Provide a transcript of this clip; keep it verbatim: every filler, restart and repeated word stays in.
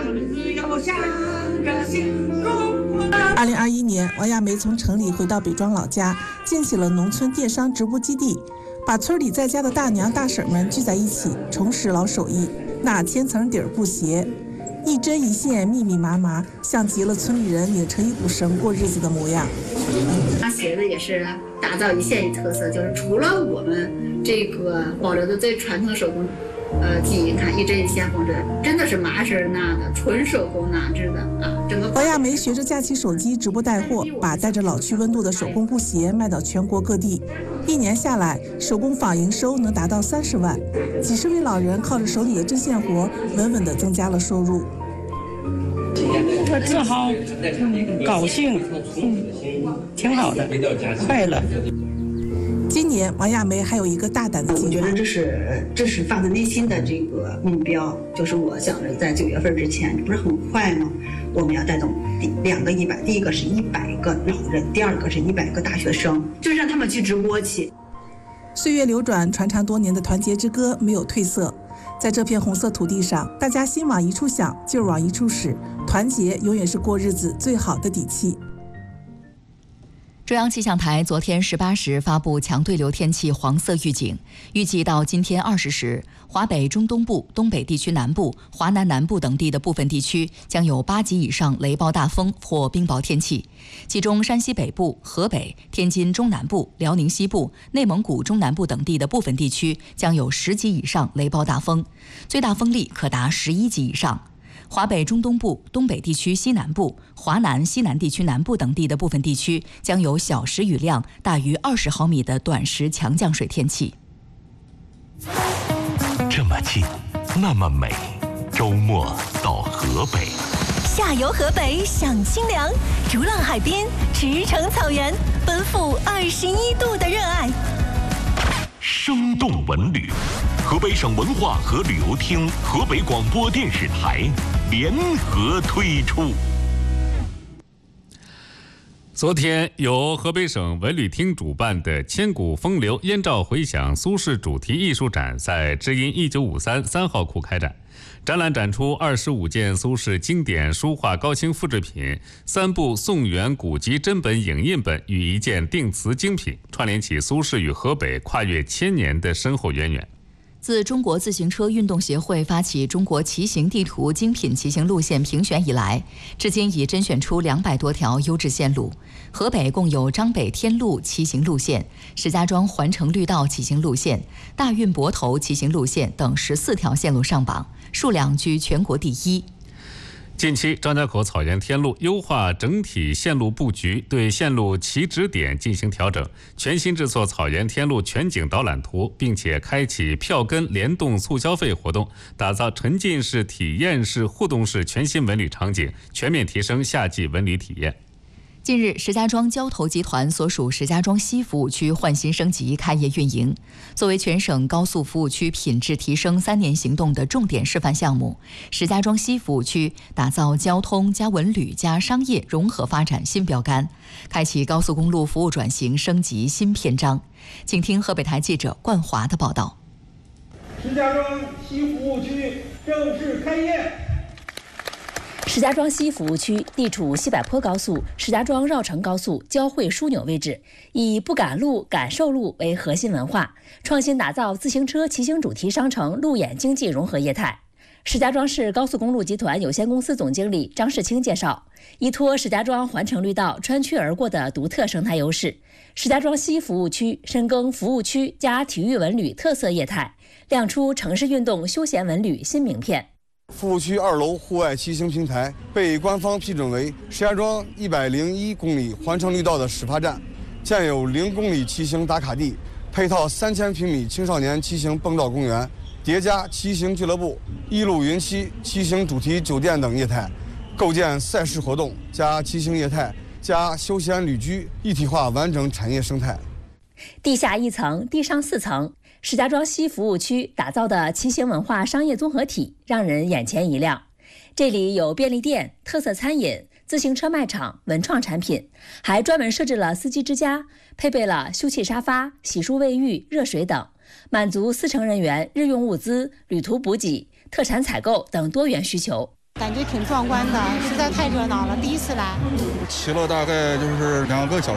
二零二一年，王亚梅从城里回到北庄老家，建起了农村电商直播基地，把村里在家的大娘大婶们聚在一起，重拾老手艺。那千层底儿布鞋，一针一线，密密麻麻，像极了村里人拧成一股绳过日子的模样。 那鞋子也是打造一县一特色，就是除了我们这个保留的最传统的手工呃技艺，看一针一线缝制，真的是麻绳纳的，纯手工纳制的啊。整个王亚梅学着架起手机直播带货，把带着老区温度的手工布鞋卖到全国各地。一年下来，手工坊营收能达到三十万，几十位老人靠着手里的针线活，稳稳地增加了收入。 我自豪、高兴，嗯，挺好的，快乐。 今年王亚梅还有一个大胆的计划， 我觉得这是这是发自内心的这个目标，就是我想着在九月份之前，不是很快吗？我们要带动两个一百，第一个是一百个老人，第二个是一百个大学生，就是让他们去直播去。 岁月流转，传唱多年的团结之歌没有褪色。在这片红色土地上，大家心往一处想，劲儿往一处使，团结永远是过日子最好的底气。 中央气象台昨天十八时发布强对流天气黄色预警，预计到今天二十时，华北中东部、东北地区南部、华南南部等地的部分地区将有八级以上雷暴大风或冰雹天气，其中山西北部、河北、天津中南部、辽宁西部、内蒙古中南部等地的部分地区将有十级以上雷暴大风，最大风力可达十一级以上。华北中东部、东北地区西南部、华南、西南地区南部等地的部分地区将有小时雨量大于二十毫米的短时强降水天气。 这么近，那么美，周末到河北， 下游河北享清凉，逐浪海滨，驰骋草原，奔赴二十一度的热爱。 生动文旅，河北省文化和旅游厅、河北广播电视台联合推出。 昨天，由河北省文旅厅主办的“千古风流，燕赵回响”苏轼主题艺术展在知音一九五三三号库开展。展览展出二十五件苏轼经典书画高清复制品、三部宋元古籍真本影印本与一件定瓷精品，串联起苏轼与河北跨越千年的深厚渊源。 自中国自行车运动协会发起中国骑行地图精品骑行路线评选以来，至今已甄选出两百多条优质线路。河北共有张北天路骑行路线、石家庄环城绿道骑行路线、大运泊头骑行路线等十四条线路上榜，数量居全国第一。 近期，张家口草原天路优化整体线路布局，对线路起止点进行调整，全新制作草原天路全景导览图，并且开启票根联动促消费活动，打造沉浸式、体验式、互动式全新文旅场景，全面提升夏季文旅体验。 近日，石家庄交投集团所属石家庄西服务区换新升级开业运营。作为全省高速服务区品质提升三年行动的重点示范项目，石家庄西服务区打造交通加文旅加商业融合发展新标杆，开启高速公路服务转型升级新篇章。请听河北台记者冠华的报道。 石家庄西服务区正式开业。 石家庄西服务区地处西柏坡高速、石家庄绕城高速交汇枢纽位置，以不赶路、感受路为核心文化，创新打造自行车骑行主题商城路演经济融合业态。石家庄市高速公路集团有限公司总经理张世清介绍，依托石家庄环城绿道穿区而过的独特生态优势，石家庄西服务区深耕服务区加体育文旅特色业态，亮出城市运动休闲文旅新名片。 服务区二楼户外骑行平台被官方批准为石家庄一百零一公里环城绿道的始发站，建有零公里骑行打卡地，配套三千平米青少年骑行蹦道公园，叠加骑行俱乐部、一路云栖骑行主题酒店等业态，构建赛事活动加骑行业态加休闲旅居一体化完整产业生态。 地下一层，地上四层，石家庄西服务区打造的骑行文化商业综合体让人眼前一亮。这里有便利店、特色餐饮、自行车卖场、文创产品，还专门设置了司机之家，配备了休憩沙发、洗漱卫浴、热水等，满足司乘人员日用物资、旅途补给、特产采购等多元需求。 感觉挺壮观的，实在太热闹了，第一次来。 骑了大概就是两个小时。